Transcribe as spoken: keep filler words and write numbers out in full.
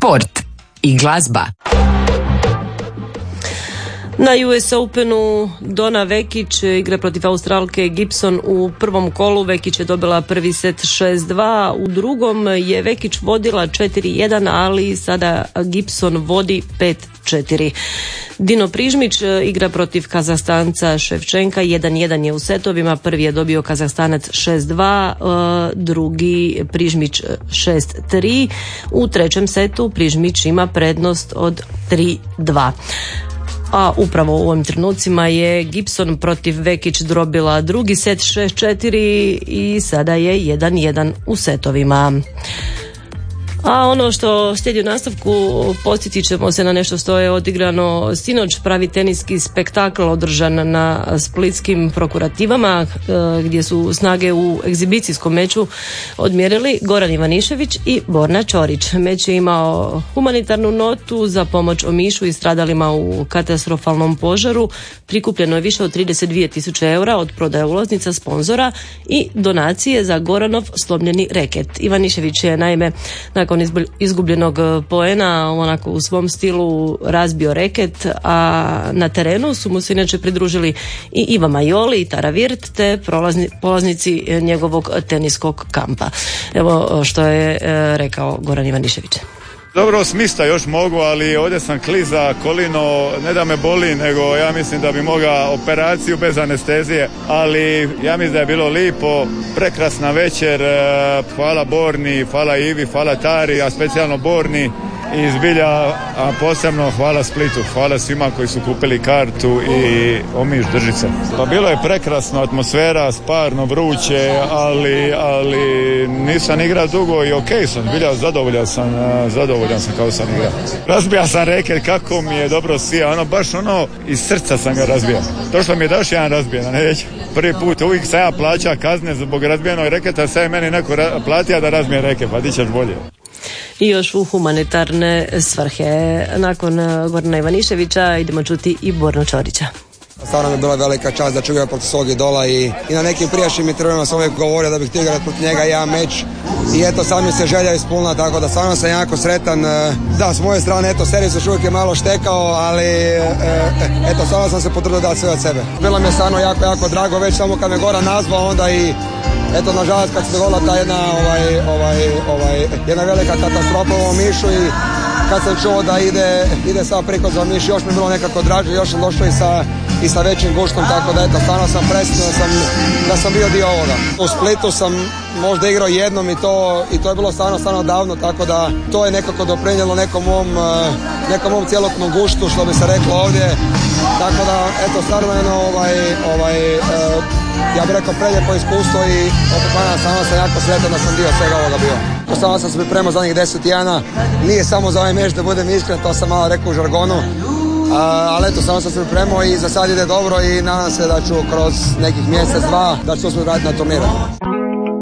sport i glazba. Na U S Openu Donna Vekić igra protiv Australke Gibson u prvom kolu. Vekić je dobila prvi set šest dva, u drugom je Vekić vodila četiri jedan, ali sada Gibson vodi pet četiri. Dino Prižmić igra protiv Kazahstanca Ševčenka, jedan jedan je u setovima, prvi je dobio Kazahstanac šest dva, drugi Prižmić šest tri. U trećem setu Prižmić ima prednost od tri dva. A upravo u ovim trenucima je Gibson protiv Vekić drobila drugi set šest četiri i sada je jedan jedan u setovima. A ono što slijedi u nastavku, posjetit ćemo se na nešto što je odigrano sinoć, pravi teniski spektakl održan na splitskim prokurativama, gdje su snage u egzibicijskom meču odmjerili Goran Ivanišević i Borna Ćorić. Meč je imao humanitarnu notu za pomoć Omišu i stradalima u katastrofalnom požaru. Prikupljeno je više od trideset dvije tisuće eura od prodaje ulaznica, sponzora i donacije za Goranov slomljeni reket. Ivanišević je naime nakon izgubljenog poena onako u svom stilu razbio reket, a na terenu su mu se inače pridružili i Iva Majoli i Tara Virt, te prolazni, polaznici njegovog teniskog kampa. Evo što je e, rekao Goran Ivanišević. Dobro, smista još mogu, ali ovdje sam kliza, kolino, ne da me boli, nego ja mislim da bi mogao operaciju bez anestezije, ali ja mislim da je bilo lipo, prekrasna večer, hvala Borni, hvala Ivi, hvala Tari, a specijalno Borni i zbilja, a posebno hvala Splitu, hvala svima koji su kupili kartu i Omiš Držice. Pa bilo je prekrasna atmosfera, sparno vruće, ali, ali nisam igrao dugo i okej sam, zbilja zadovoljan sam, zadovoljan sam kao sam igrao. Razbija sam reket, kako mi je dobro sija, ono baš ono iz srca sam ga razbija. To što mi je daš jedan razbijen, a ne već. Prvi put uvijek sam ja plaća kazne zbog razbijenog reketa, sad je meni neko ra- platija da razbije reket, pa ti ćeš bolje. I još u humanitarne svrhe. Nakon Gorana Ivaniševića idemo čuti i Bornu Ćorića. Stvarno mi je bila velika čast da ću igrati protiv svog idola i, i na nekim prijašnjim intervjuima sam uvijek govorio da bih htio igrati protiv njega jedan meč i eto sad mi se želja ispunila, tako da stvarno sam jako sretan. Da, s moje strane eto servis još uvijek je malo štekao, ali eto stvarno sam se potrudio dati sve od sebe. Bilo mi je stvarno jako, jako drago, već samo kad me Goran nazvao onda i eto, nažalost, kad se dogodila ta jedna, ovaj, ovaj, ovaj, jedna velika katastrofa u Omišu i kad sam čuo da ide, ide sad priko za Omiš, još mi je bilo nekako draže, još sam došao i sa, i sa većim guštom, tako da eto, stvarno sam presretno da sam, da sam bio dio ovoga. U Splitu sam možda igrao jednom i to, i to je bilo stvarno, stvarno davno, tako da to je nekako doprinijelo nekom mom, nekom mom cjeloknom guštu, što bi se reklo ovdje, tako da, eto, stvarno jedno, ovaj, ovaj, ja bih rekao preljepo iskustvo i opet pana stvarno sam jako sretan da sam dio svega ovoga bio. Stvarno sam se pripremao zadnjih deset dana, nije samo za ovaj meč da budem iskren, to sam malo rekao u žargonu, a, ali eto samo sam se pripremao i za sad ide dobro i nadam se da ću kroz nekih mjesec, dva, da ću uspjeti vratiti na turniru.